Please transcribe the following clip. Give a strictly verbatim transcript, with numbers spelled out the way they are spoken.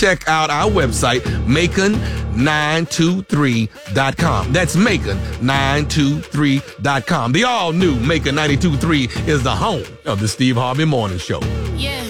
check out our website, macon nine two three dot com. That's macon nine two three dot com. The all-new Macon ninety-two point three is the home of the Steve Harvey Morning Show. Yeah.